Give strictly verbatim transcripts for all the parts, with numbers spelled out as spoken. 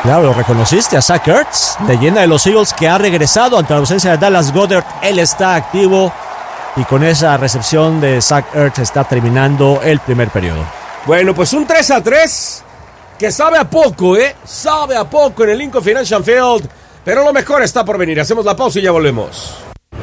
Claro, lo reconociste a Zach Ertz, leyenda de los Eagles, que ha regresado ante la ausencia de Dallas Goedert. Él está activo y con esa recepción de Zach Ertz está terminando el primer periodo. Bueno, pues un tres a tres que sabe a poco, ¿eh? Sabe a poco en el Lincoln Financial Field, pero lo mejor está por venir. Hacemos la pausa y ya volvemos.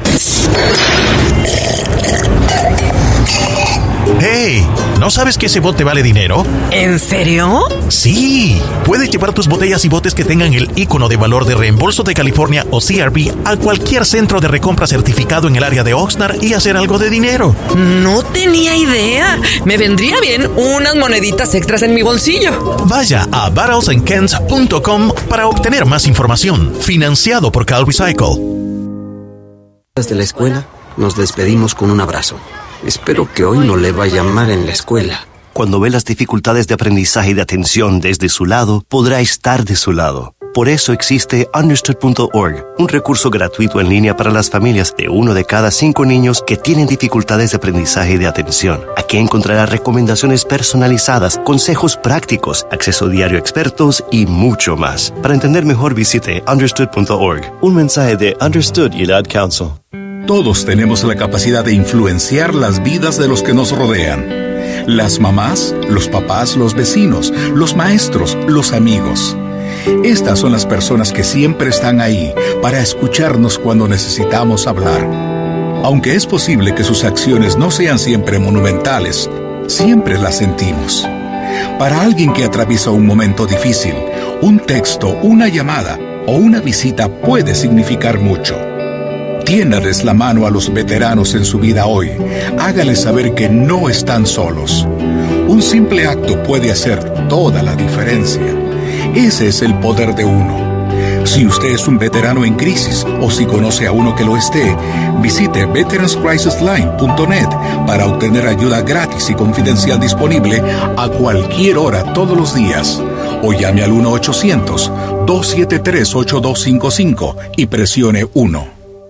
¡Hey! ¿No sabes que ese bote vale dinero? ¿En serio? Sí. Puedes llevar tus botellas y botes que tengan el icono de valor de reembolso de California o C R B a cualquier centro de recompra certificado en el área de Oxnard y hacer algo de dinero. No tenía idea. Me vendría bien unas moneditas extras en mi bolsillo. Vaya a barrels and cans punto com para obtener más información. Financiado por Cal Recycle. Desde la escuela nos despedimos con un abrazo. Espero que hoy no le vaya mal en la escuela. Cuando ve las dificultades de aprendizaje y de atención desde su lado, podrá estar de su lado. Por eso existe understood punto org, un recurso gratuito en línea para las familias de uno de cada cinco niños que tienen dificultades de aprendizaje y de atención. Aquí encontrará recomendaciones personalizadas, consejos prácticos, acceso diario a expertos y mucho más. Para entender mejor, visite understood punto org. Un mensaje de Understood y el Ad Council. Todos tenemos la capacidad de influenciar las vidas de los que nos rodean. Las mamás, los papás, los vecinos, los maestros, los amigos. Estas son las personas que siempre están ahí para escucharnos cuando necesitamos hablar. Aunque es posible que sus acciones no sean siempre monumentales, siempre las sentimos. Para alguien que atraviesa un momento difícil, un texto, una llamada o una visita puede significar mucho. Tiéndales la mano a los veteranos en su vida hoy. Hágales saber que no están solos. Un simple acto puede hacer toda la diferencia. Ese es el poder de uno. Si usted es un veterano en crisis o si conoce a uno que lo esté, visite veterans crisis line punto net para obtener ayuda gratis y confidencial disponible a cualquier hora todos los días. O llame al uno ochocientos, dos siete tres, ocho dos cinco cinco y presione uno.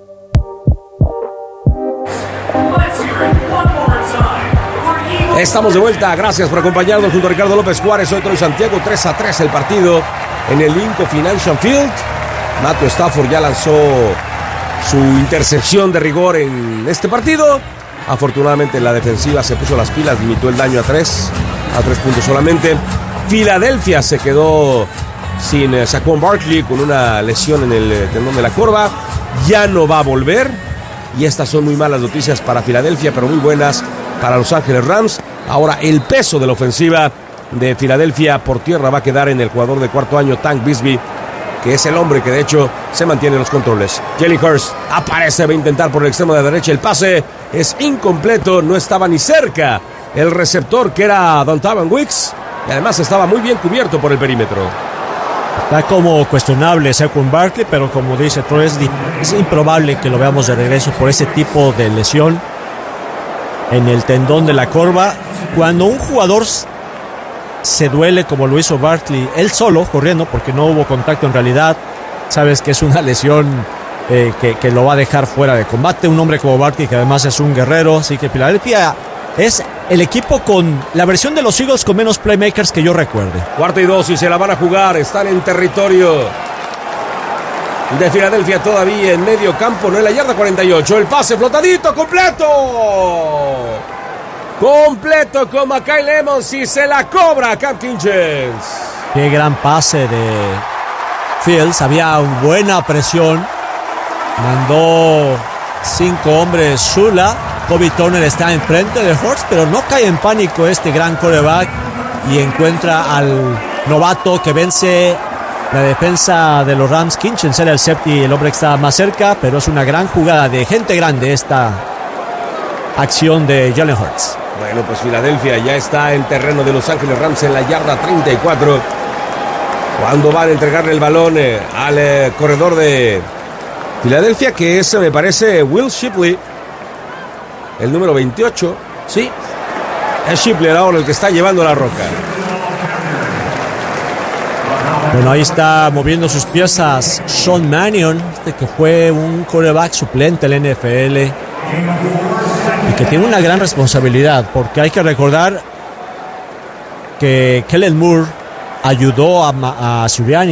Estamos de vuelta, gracias por acompañarnos junto a Ricardo López Juárez. Soy Troy Santiago, tres a tres el partido en el Lincoln Financial Field. Matthew Stafford ya lanzó su intercepción de rigor en este partido. Afortunadamente la defensiva se puso las pilas, limitó el daño a tres, a tres puntos solamente. Filadelfia se quedó sin eh, Saquon Barkley con una lesión en el eh, tendón de la corva. Ya no va a volver y estas son muy malas noticias para Filadelfia, pero muy buenas para Los Ángeles Rams. Ahora el peso de la ofensiva de Filadelfia por tierra va a quedar en el jugador de cuarto año, Tank Bigsby, que es el hombre que de hecho se mantiene en los controles. Jalen Hurts aparece, va a intentar por el extremo de la derecha. El pase es incompleto, no estaba ni cerca el receptor, que era Dontavon Wicks, y además estaba muy bien cubierto por el perímetro. Está como cuestionable Saquon Barkley, pero como dice Troy, es, es improbable que lo veamos de regreso por ese tipo de lesión en el tendón de la corva. Cuando un jugador se duele como lo hizo Barkley, él solo corriendo, porque no hubo contacto en realidad, sabes que es una lesión eh, que, que lo va a dejar fuera de combate. Un hombre como Barkley, que además es un guerrero. Así que Filadelfia es el equipo con la versión de los Eagles con menos playmakers que yo recuerde. Cuarta y dos y se la van a jugar. Están en territorio de Filadelfia todavía en medio campo, no en la yarda cuarenta y ocho. El pase flotadito, completo. Completo con Mekhi Lemons y se la cobra Cam Kinchens. Qué gran pase de Fields. Había una buena presión. Mandó cinco hombres Shula. Kobe Turner está enfrente de Hurts, pero no cae en pánico este gran quarterback y encuentra al novato que vence la defensa de los Rams. Kinchens era el safety, el hombre que estaba más cerca, pero es una gran jugada de gente grande esta acción de Jalen Hurts. Bueno, pues Filadelfia ya está en terreno de Los Ángeles Rams en la yarda treinta y cuatro. Cuando van a entregarle el balón eh, al eh, corredor de Filadelfia, que es, me parece, Will Shipley, el número veintiocho. Sí, es Shipley ahora el que está llevando la roca. Bueno, ahí está moviendo sus piezas Sean Mannion, que fue un quarterback suplente en la N F L y que tiene una gran responsabilidad, porque hay que recordar que Kellen Moore ayudó a, a Sirianni